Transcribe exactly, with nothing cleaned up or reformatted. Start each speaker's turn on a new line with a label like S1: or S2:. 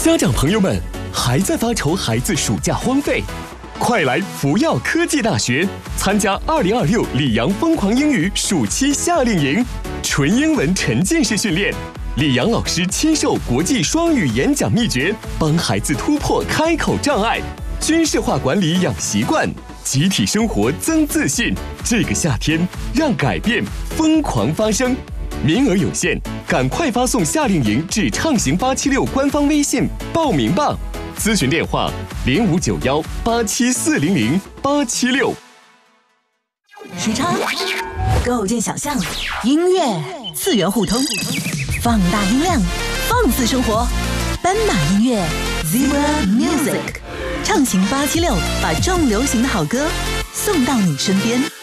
S1: 家长朋友们，还在发愁孩子暑假荒废？快来福耀科技大学参加二零二六里昂疯狂英语暑期夏令营，纯英文沉浸式训练，里昂老师亲授国际双语演讲秘诀，帮孩子突破开口障碍，军事化管理养习惯，集体生活增自信。这个夏天，让改变疯狂发生。名额有限，赶快发送夏令营至畅行八七六官方微信报名吧。咨询电话零五九幺八七四零零八七六。
S2: 时差，构建想象，音乐次元互通，放大音量，放肆生活。斑马音乐 Zebra Music， 畅行八七六，把重流行的好歌送到你身边。